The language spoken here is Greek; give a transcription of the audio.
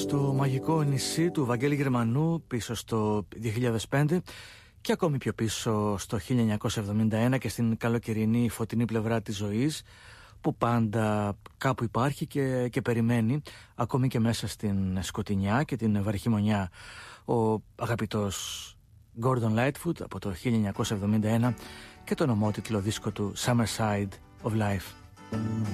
στο μαγικό νησί του Βαγγέλη Γερμανού πίσω στο 2005 και ακόμη πιο πίσω στο 1971 και στην καλοκαιρινή φωτεινή πλευρά της ζωής που πάντα κάπου υπάρχει και περιμένει ακόμη και μέσα στην σκοτεινιά και την βαρχημονιά. Ο αγαπητός Gordon Lightfoot από το 1971 και το νομότιτλο δίσκο του Summer Side of Life.